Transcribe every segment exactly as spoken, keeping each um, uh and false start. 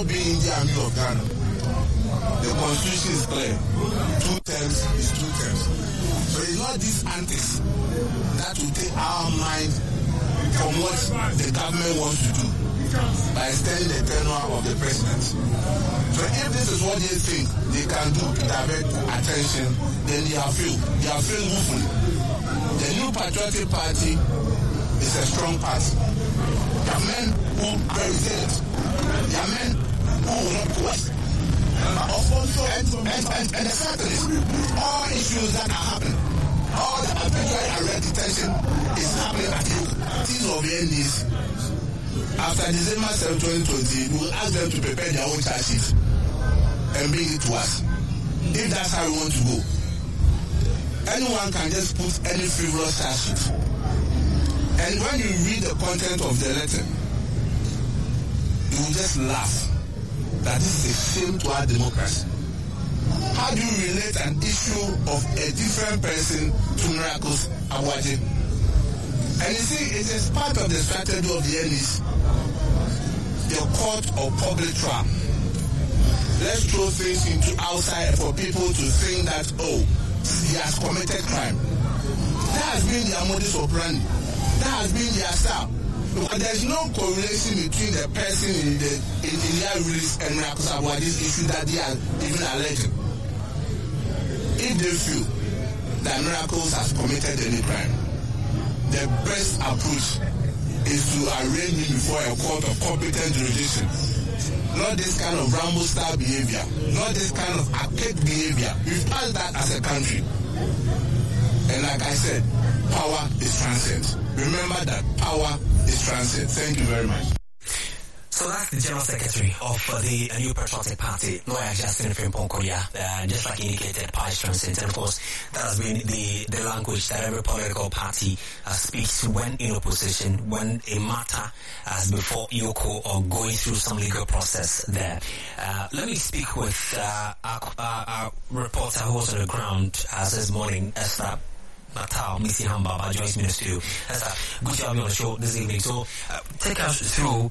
not being in the army of Ghana. The constitution is clear. Two terms is two terms. So it's not these antics that will take our mind from what the government wants to do by extending the tenure of the president. So if this is what they think they can do to divert attention, then they have failed. They have failed woefully. The New Patriotic Party is a strong party. There are men who are resilient. There are men who will not question. Also, and, and, and, and the fact is, all issues that are happening, all the arbitrary arrest detention is happening at you. These of the N D C. After December seventh, twenty twenty, we will ask them to prepare their own charge sheet and bring it to us. If that's how we want to go. Anyone can just put any frivolous charge sheet. And when you read the content of the letter, you will just laugh that this is a shame to our democracy. How do you relate an issue of a different person to Miracles Aboagye? And you see, it is part of the strategy of the N D C, the court of public trial. Let's throw things into outside for people to think that, oh, he has committed crime. That has been their modus operandi. That has been their style. But there's no correlation between the person in the in the year release and Miracles Aboagye's issue that they are even alleging. If they feel that Miracles has committed any crime, the best approach is to arraign him before a court of competent jurisdiction. Not this kind of Rambo-style behavior. Not this kind of archaic behavior. We've passed that as a country. And like I said, power is transient. Remember that power is transient. Thank you very much. So that's the General Secretary of uh, the uh, New Patriotic Party, Lawyer Justin Frimpong-Korea, uh, just like indicated, power is transient. And of course, that has been the, the language that every political party uh, speaks when in opposition, when a matter has before I O C O or going through some legal process there. Uh, let me speak with uh, our, our, our reporter who was on the ground uh, this morning, Esther Natal, Missy Hamba, joins me in the studio. Esther, good to have you on the show this evening. So uh, take us through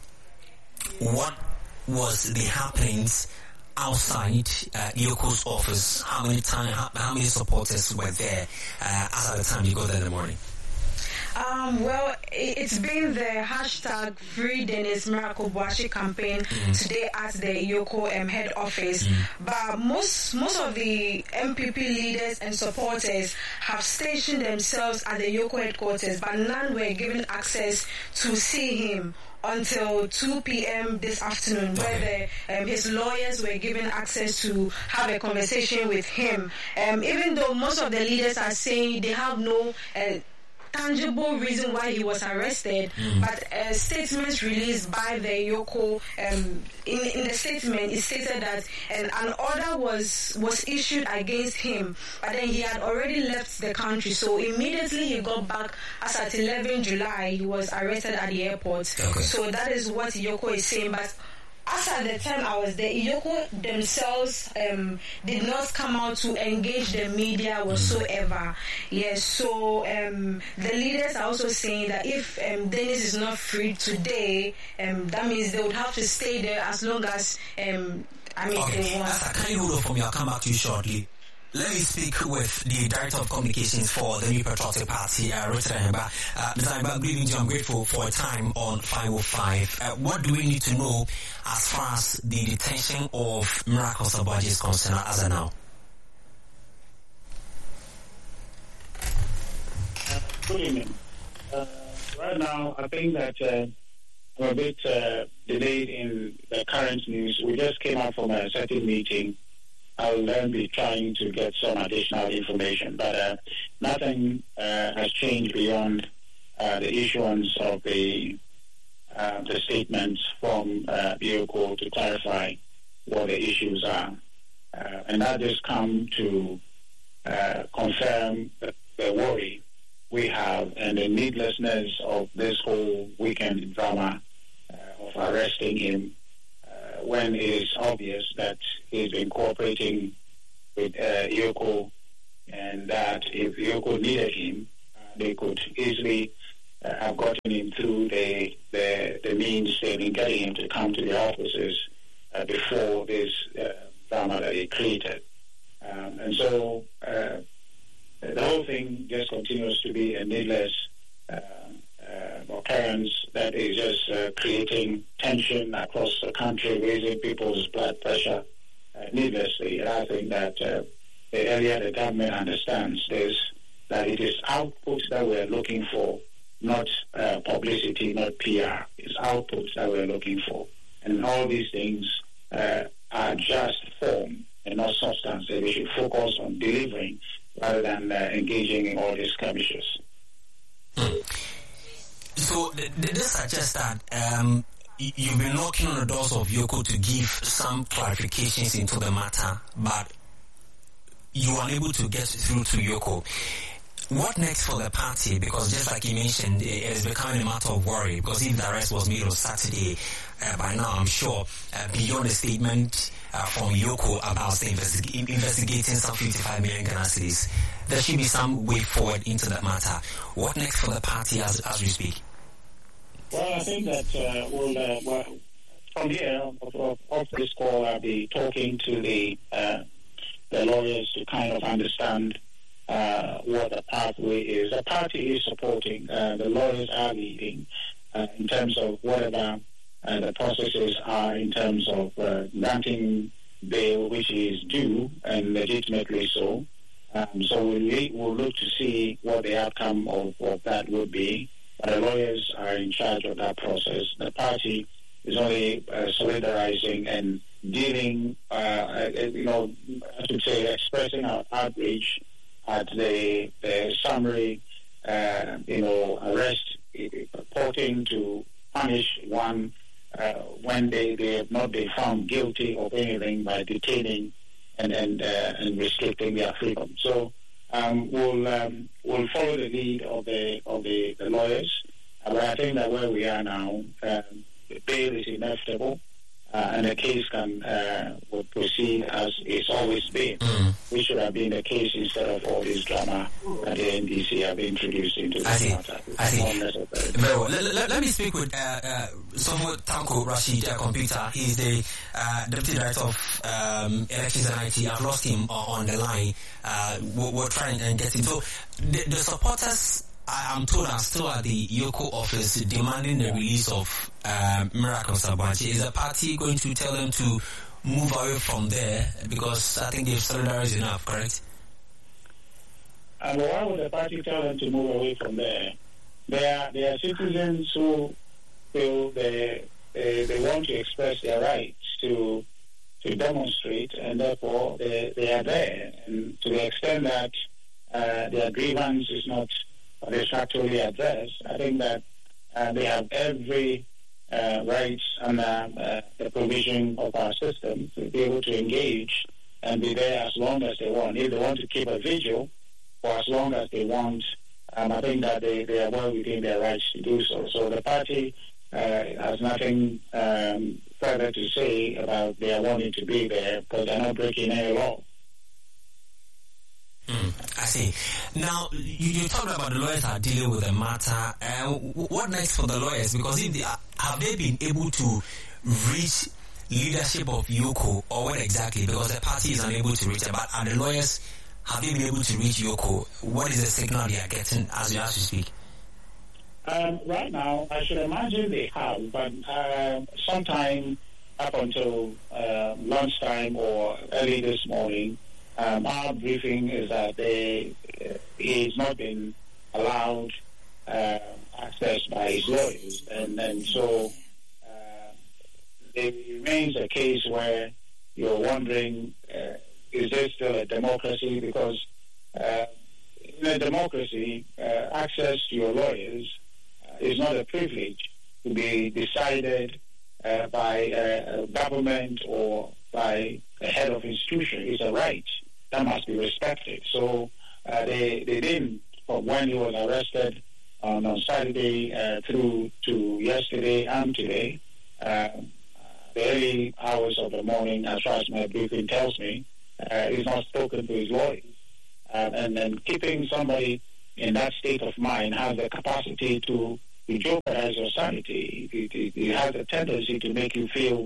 what was the happenings outside uh, I O C O's office? How many time, how, how many supporters were there uh, as at the time you got there in the morning? Um, well, it's been the hashtag Free Dennis Miracle Boakye campaign mm. today at the I O C O um, head office. Mm. But most most of the M P P leaders and supporters have stationed themselves at the I O C O headquarters, but none were given access to see him until two p.m. this afternoon, where the, um, his lawyers were given access to have a conversation with him. Um, even though most of the leaders are saying they have no uh, tangible reason why he was arrested, mm. but uh, statements released by the I O C O, um, in, in the statement, it stated that an, an order was was issued against him, but then he had already left the country. So immediately he got back, as at eleventh July, he was arrested at the airport. Okay. So that is what I O C O is saying. But as at the time I was there, I O C O themselves um, did not come out to engage the media whatsoever. Yes, so um, the leaders are also saying that if um, Dennis is not freed today, um, that means they would have to stay there as long as um, I mean okay. they want. As I can't hold on from you, I'll come back to you shortly. Let me speak with the Director of Communications for the New Patriotic Party, uh, Richard Ahimba. Uh, Mister Ahimba, good evening to you. I'm grateful for a time on five oh five. Uh, what do we need to know as far as the detention of Miracles Aboagye is concerned as of now? Uh, good evening. Uh, right now, I think that uh, I'm a bit uh, delayed in the current news. We just came out from a certain meeting. I'll then be trying to get some additional information, but uh, nothing uh, has changed beyond uh, the issuance of the uh, the statements from uh, I O C O to clarify what the issues are, uh, and that just come to uh, confirm the, the worry we have and the needlessness of this whole weekend drama uh, of arresting him, when it is obvious that he's been cooperating with uh, I O C O, and that if I O C O needed him, uh, they could easily uh, have gotten him through the, the the means they've been getting him to come to the offices uh, before this uh, drama that he created. Um, and so uh, the whole thing just continues to be a needless uh, uh, occurrence that is just uh, creating tension across the country, raising people's blood pressure uh, needlessly. And I think that uh, the earlier the government understands this, that it is outputs that we're looking for, not uh, publicity, not P R. It's outputs that we're looking for. And all these things uh, are just form and not substance. So we should focus on delivering rather than uh, engaging in all these skirmishes. Mm. So th- th- this suggests that um, y- you've been knocking on the doors of Yoko to give some clarifications into the matter, but you are unable to get through to Yoko. What next for the party? Because just like you mentioned, it is becoming a matter of worry. Because if the arrest was made on Saturday, uh, by now I'm sure, uh, beyond the statement uh, from Yoko about the investig- investigating some fifty-five million Ghana cedis, there should be some way forward into that matter. What next for the party as as we speak? Well, I think that uh, we'll, uh, well, from here, off, off this call, I'll be talking to the uh, the lawyers to kind of understand Uh, what the pathway is. The party is supporting, uh, the lawyers are leading uh, in terms of whatever uh, the processes are in terms of uh, granting bail, which is due and legitimately so. Um, so we'll, le- we'll look to see what the outcome of, of that would be. But the lawyers are in charge of that process. The party is only uh, solidarizing and dealing, uh, you know, I should say, expressing our outrage at the, the summary, uh, you know, arrest purporting to punish one uh, when they, they have not been found guilty of anything by detaining and and, uh, and restricting their freedom. So um, we'll um, we'll follow the lead of the of the, the lawyers. Uh, but I think that where we are now, um, the bail is inevitable. Uh, and the case can uh, will proceed as it's always been, mm. which should have been the case instead of all this drama that the N D C have introduced into the matter. I see. Very well. Let, let, let me speak with uh, uh, Sofo Tanko Rashid, uh, computer. He's the uh, Deputy Director of um, Elections and I T. I've lost him on the line. Uh, we'll, we'll try and get him. So the, the supporters, I am told, are still at the Yoko office demanding the release of uh, Miracle Sabonakye. Is the party going to tell them to move away from there? Because I think they've solidarized enough, correct? And why would the party tell them to move away from there? There are, there are citizens who feel they, they, they want to express their rights to to demonstrate, and therefore they, they are there. And to the extent that uh, their grievance is not satisfactorily addressed, I think that uh, they have every uh, right under uh, the provision of our system to be able to engage and be there as long as they want. If they want to keep a vigil for as long as they want, um, I think that they, they are well within their rights to do so. So the party uh, has nothing um, further to say about their wanting to be there because they're not breaking any law. Mm, I see. Now, you, you talked about the lawyers are dealing with the matter. Uh, what next for the lawyers? Because if they are, have they been able to reach leadership of Yoko, or what exactly? Because the party is unable to reach it. But are the lawyers, have they been able to reach Yoko? What is the signal they are getting as you, as you speak? Um, right now, I should imagine they have, but uh, sometime up until uh, lunchtime or early this morning, Um, our briefing is that they, uh, he has not been allowed uh, access by his lawyers, and, and so uh, it remains a case where you're wondering, uh, is this still a democracy? Because uh, in a democracy, uh, access to your lawyers uh, is not a privilege to be decided uh, by a, a government or by the head of institution. It's a right that must be respected. So uh, they they didn't, from when he was arrested on, on Saturday uh, through to yesterday and today, uh, the early hours of the morning, as far as my briefing tells me, uh, he's not spoken to his lawyers. Uh, and then keeping somebody in that state of mind has the capacity to, to jeopardize your sanity. It, it, it has a tendency to make you feel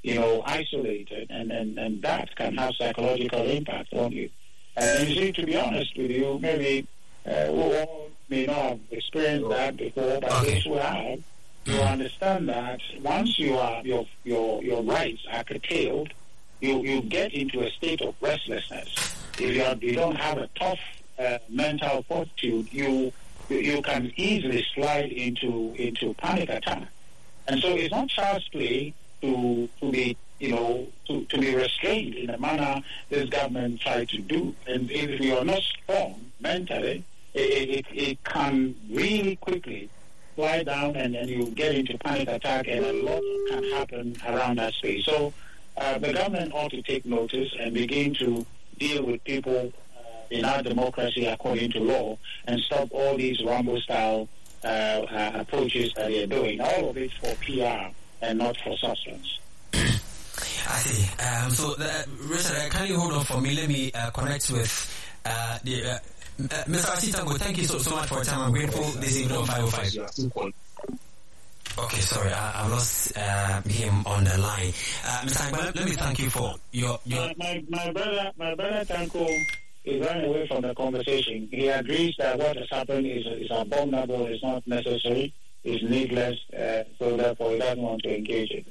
you know, isolated, and, and, and that can have psychological impact on you. And you see, to be honest with you, maybe uh, we all may not have experienced that before, but okay. those who have, you understand that once you are your your your rights are curtailed, you you get into a state of restlessness. If you are, you don't have a tough uh, mental fortitude, you you can easily slide into into panic attack. And so it's not child's play to to be you know to, to be restrained in the manner this government tried to do. And if you are not strong mentally, it, it, it can really quickly fly down, and then you get into panic attack, and a lot can happen around that space. So uh, the government ought to take notice and begin to deal with people uh, in our democracy according to law, and stop all these Rambo-style uh, uh, approaches that they're doing. All of it for P R and not for substance. I see. Um, so, uh, Richard, uh, can you hold on for me? Let me uh, connect with uh, the... Uh, Uh, Mister Achitango, thank you so, so much for your time. I'm grateful this evening on five oh five. Okay, sorry, I, I lost uh, him on the line. Uh, Mister Agba, let, let me thank you for your... your my, my, my brother, my brother Tanko is running away from the conversation. He agrees that what has happened is, is abominable, is not necessary, is needless, uh, so therefore he doesn't want to engage it.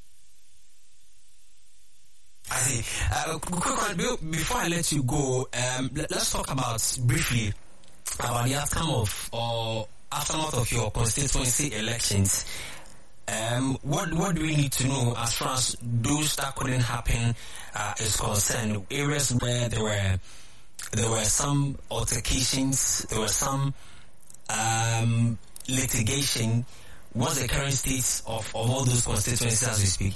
I see. Uh, quick one, before I let you go, um, let, let's talk about briefly about the outcome of or aftermath of your constituency elections. Um, what what do we need to know as far as those that couldn't happen uh, is concerned? Areas where there were there were some altercations, there were some um, litigation. What's the current state of, of all those constituencies as we speak?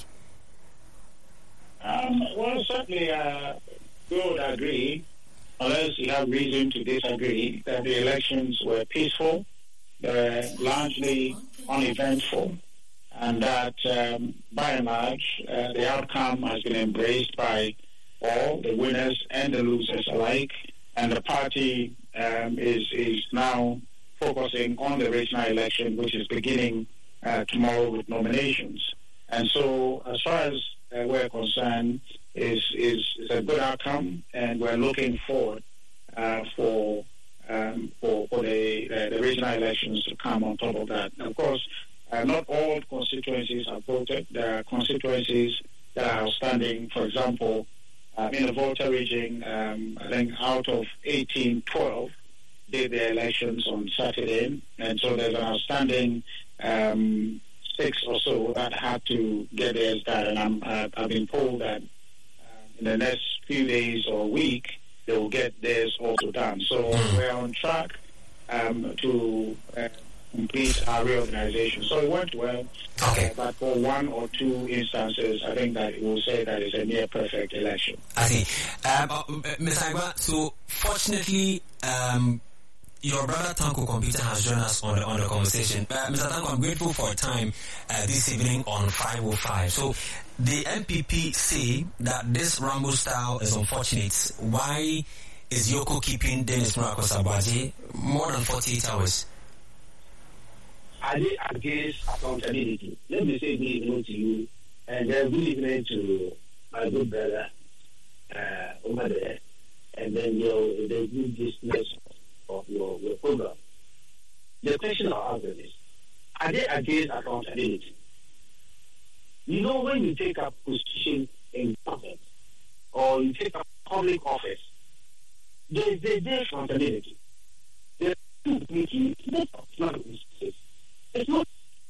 Um, well, certainly, uh, we would agree, unless you have reason to disagree, that the elections were peaceful, they were largely uneventful, and that, um, by and large, uh, the outcome has been embraced by all, the winners and the losers alike, and the party um, is, is now focusing on the regional election, which is beginning uh, tomorrow with nominations. And so, as far as Uh, we're concerned, is, is is a good outcome, and we're looking forward uh, for um, for for the uh, the regional elections to come on top of that. Of course, uh, not all constituencies are voted. There are constituencies that are outstanding. For example, um, in the Volta region, um, I think out of eighteen, twelve did their elections on Saturday, and so there's an outstanding Um, six or so that had to get theirs done, and I'm, uh, I've been told that uh, in the next few days or week they will get theirs also done. So we're on track um, to uh, complete our reorganization. So it went well, okay. uh, but for one or two instances, I think that we will say that it's a near perfect election. I see. Um, uh, Mister Agba, so fortunately, um, your brother Tanko Computer has joined us on the on the conversation. Uh, Mister Tanko, I'm grateful for your time uh, this evening on five oh five. So the M P P say that this Rambo style is unfortunate. Why is Yoko keeping Dennis Miracle Sabwaje more than forty-eight hours? Are they against accountability? Let me say good evening to you, and then good evening to my good brother uh, over there, and then your the good business of your, your program. The question I ask is, are they against accountability? You know, when you take up position in government or you take up public office, there is a day accountability. There are two meetings, it's not it's not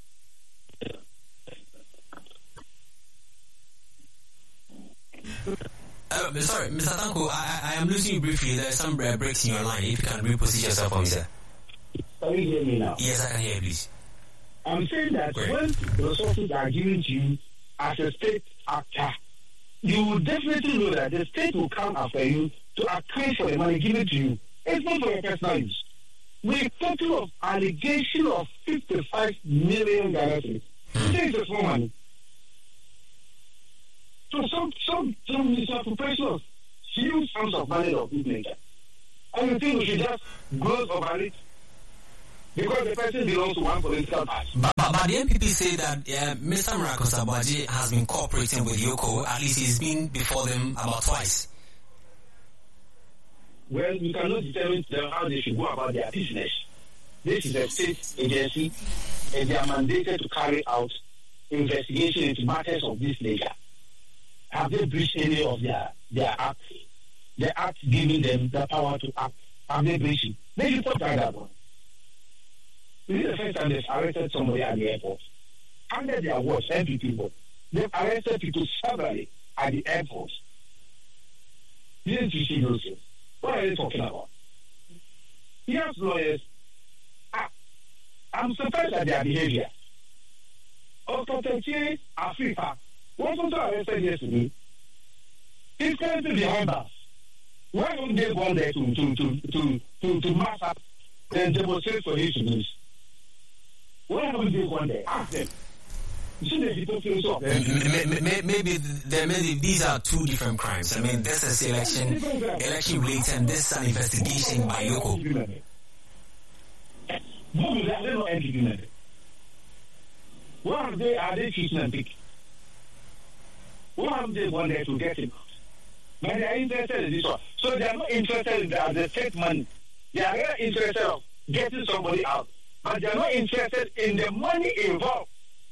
Uh, sorry, Mister Tanko, I, I am losing you briefly. There are some uh, breaks in your line. If you can reposition yourself for me, sir. Can you hear me now? Yes, I can hear you, please. I'm saying that Great. when resources are given to you as a state actor, you will definitely know that the state will come after you to account for the money given to you. It's not for your personal use. We're talking of allegation of fifty-five million dollars. This is small money. So some some some misappropriation of huge sums of money of this nature. And you think we should just gloss over it? because the person belongs to one political party. But, but, but the N P P say that uh, Mister Miracle Sabaji has been cooperating with Yoko. At least he's been before them about twice. Well, you cannot determine them how they should go about their business. This is a state agency, and they are mandated to carry out investigation into matters of this nature. Have they breached any of their, their acts? The act giving them the power to act. Have they breached it? They should talk like that one. This is the first time they've arrested somebody at the airport. Under their watch, N P P people, they've arrested people severally at the airport. Didn't you see those things? What are they talking about? Yes, lawyers, I, I'm surprised at their behavior. Okotechi Africa was also arrested yesterday. He's currently behind us. Why don't they go there to to to to to, to mass up and demonstrate for his release? Why haven't they gone there? Ask them. Maybe, maybe, maybe these are two different crimes. I mean, this is election, election related, and this is an investigation by Yoko. What have they, are they choosing and picking? What have they gone there to get him out? But they are interested in this one. So they are not interested in the, the state money. They are not interested in getting somebody out. But they are not interested in the money involved.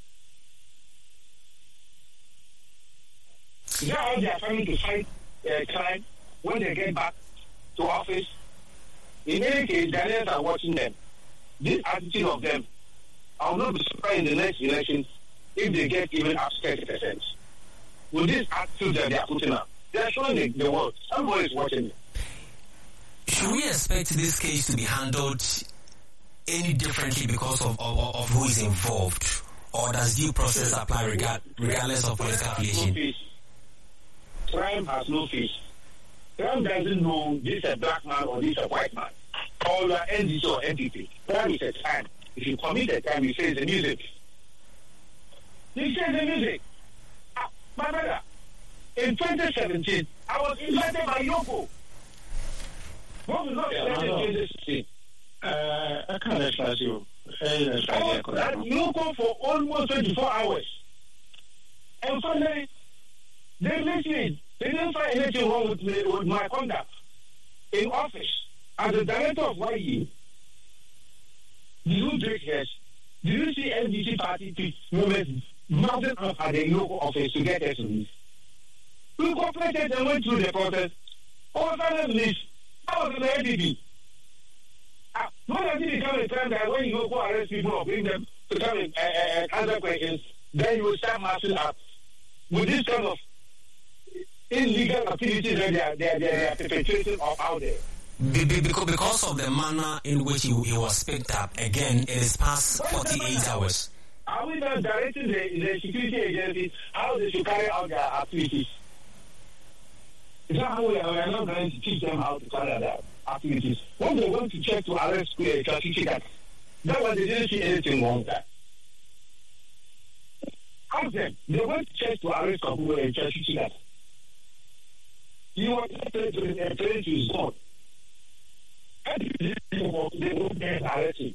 Is that how they are trying to fight uh, crime when they get back to office? In any case, Ghanaians are watching them. This attitude of them, I will not be surprised in the next election if they get even up to thirty percent. With this attitude that they are putting up, they are showing the, the world. Everybody is watching it. Should we expect this case to be handled any differently because of, of, of who is involved? Or does due process apply regard, regardless of political affiliation? Crime has no face. Crime doesn't know this is a black man or this is a white man. Or you are N D C or N P P. Crime is a crime. If you commit a crime, you say it's a music. You say it's a music. Ah, my brother, in twenty seventeen, I was invited by Yoko. What was not elected in twenty sixteen? Uh, I can't express you. I was at Yoko for almost twenty-four hours. And finally, they listened. They didn't find anything wrong with, me, with my conduct in office. As the director of Y E, did you break heads? Did you see N D C party members mounted up at the local office to get us released? We cooperated and went through the process. All finally released. That was in the N D P. Uh, when does it become a time that when you go arrest people or bring them to come and uh, uh, answer questions, then you will start marching up with this kind of illegal activities that they are, they are, they are perpetrating out there? Because, because of the manner in which he, he was picked up, again, it is past forty-eight hours. Are we not directing the, the security agencies how they should carry out their activities? Is that how we are, we are not going to teach them how to carry out their activities? When they went to check to arrest a traffic that that was they didn't see anything wrong with that. Ask them. They went to check to arrest a traffic that. He was trained to his God. And they won't get arrested.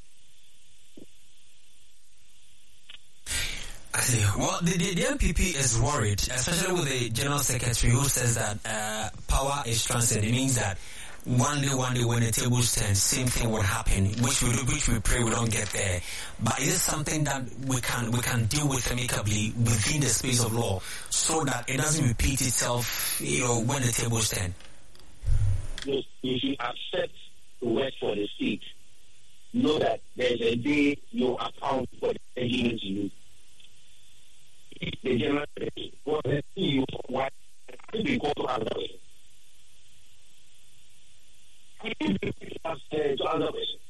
I see. Well, the, the, the N P P is worried, especially with the General Secretary who says that uh, power is transient. It means that one day, one day when the tables turn, same thing will happen, which we which we pray we don't get there. But is it something that we can we can deal with amicably within the space of law, so that it doesn't repeat itself, you know, when the tables turn? If you accept to work for the state, know that there's a day you account for the given to you. If the general secretary was the C E O for what, I think we go to another way. I think we go to another way.